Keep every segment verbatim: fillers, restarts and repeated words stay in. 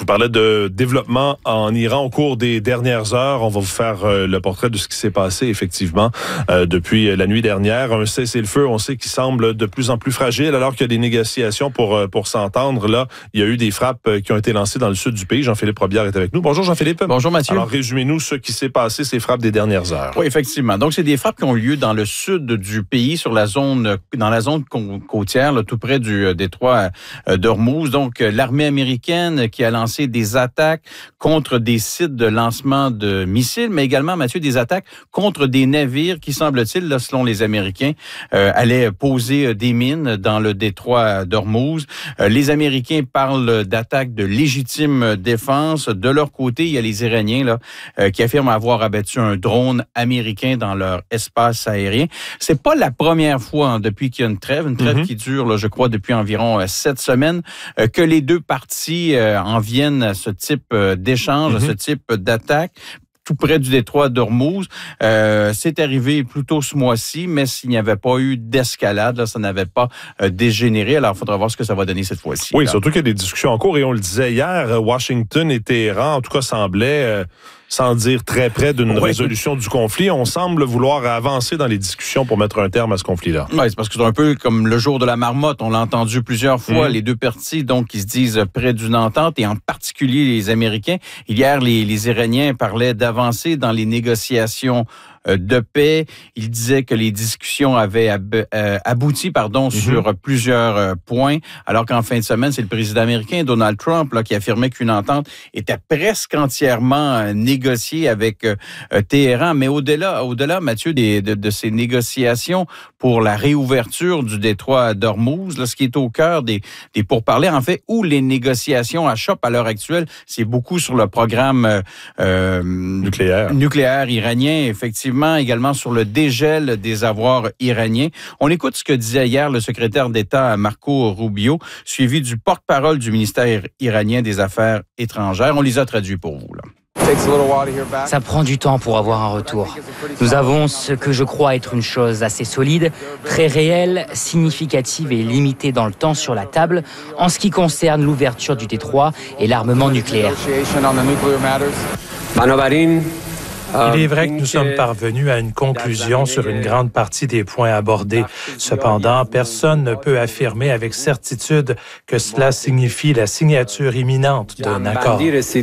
vous parlais de développement en Iran au cours des dernières heures. On va vous faire euh, le portrait de ce qui s'est passé, effectivement, euh, depuis la nuit dernière. Un cessez-le-feu, on sait, qui semble de plus en plus fragile, alors qu'il y a des négociations pour, euh, pour s'entendre. Là, il y a eu des frappes qui ont été lancées dans le sud du pays. Jean-Philippe Robillard est avec nous. Bonjour, Jean-Philippe. Bonjour, Mathieu. Alors, résumez-nous ce qui s'est passé, ces frappes des dernières heures. Oui, effectivement. Donc, c'est des frappes qui ont lieu dans le sud du pays, sur la zone, dans la zone côtière, là, tout près du euh, détroit euh, d'Ormuz. Donc, euh, l'armée américaine qui a lancé des attaques contre des sites de lancement de missiles, mais également, Mathieu, des attaques contre des navires qui, semble-t-il, là, selon les Américains, euh, allaient poser des mines dans le détroit d'Ormuz. Euh, les Américains parlent d'attaques de légitime défense. De leur côté, il y a les Iraniens là, euh, qui affirment avoir abattu un drone américain dans leur espace aérien. C'est pas la première fois hein, depuis qu'il y a une trêve, une trêve mm-hmm. qui dure, là, je crois, depuis environ euh, sept semaines, euh, que les deux parties euh, en viennent à ce type euh, d'échange, mm-hmm. à ce type d'attaque. Tout près du détroit d'Ormuz. Euh, c'est arrivé plus tôt ce mois-ci, mais s'il n'y avait pas eu d'escalade, là, ça n'avait pas euh, dégénéré. Alors, il faudra voir ce que ça va donner cette fois-ci. Oui, là. Surtout qu'il y a des discussions en cours. Et on le disait hier, Washington et Téhéran, en tout cas, semblaient, euh, sans dire très près d'une oui. résolution du conflit, on semble vouloir avancer dans les discussions pour mettre un terme à ce conflit-là. Oui, c'est parce que c'est un peu comme le jour de la marmotte. On l'a entendu plusieurs fois, mmh. les deux parties donc qui se disent près d'une entente, et en particulier les Américains. Hier, les, les Iraniens parlaient d'avancer dans les négociations de paix. Il disait que les discussions avaient ab- euh, abouti pardon, mm-hmm. sur plusieurs euh, points, alors qu'en fin de semaine, c'est le président américain, Donald Trump, là, qui affirmait qu'une entente était presque entièrement euh, négociée avec euh, Téhéran. Mais au-delà, au-delà, Mathieu, des, de, de ces négociations pour la réouverture du détroit d'Ormuz, là, ce qui est au cœur des, des pourparlers, en fait, où les négociations achoppent à l'heure actuelle, c'est beaucoup sur le programme euh, nucléaire. nucléaire iranien, effectivement, également sur le dégel des avoirs iraniens. On écoute ce que disait hier le secrétaire d'État Marco Rubio, suivi du porte-parole du ministère iranien des Affaires étrangères. On les a traduits pour vous, là. Ça prend du temps pour avoir un retour. Nous avons ce que je crois être une chose assez solide, très réelle, significative et limitée dans le temps sur la table en ce qui concerne l'ouverture du détroit et l'armement nucléaire. Il est vrai que nous sommes parvenus à une conclusion sur une grande partie des points abordés. Cependant, personne ne peut affirmer avec certitude que cela signifie la signature imminente d'un accord.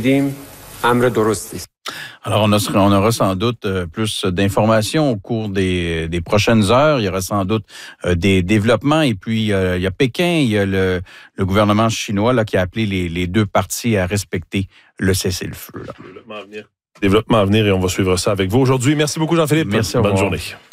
Alors, on, a, on aura sans doute euh, plus d'informations au cours des, des prochaines heures. Il y aura sans doute euh, des développements. Et puis, euh, il y a Pékin, il y a le, le gouvernement chinois là, qui a appelé les, les deux parties à respecter le cessez-le-feu. Là. Développement à venir. Développement à venir et on va suivre ça avec vous aujourd'hui. Merci beaucoup, Jean-Philippe. Merci. Bonne journée.